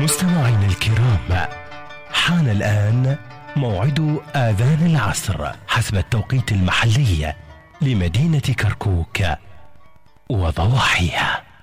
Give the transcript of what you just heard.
مستمعينا الكرام، حان الآن موعد آذان العصر حسب التوقيت المحلي لمدينة كركوك وضواحيها.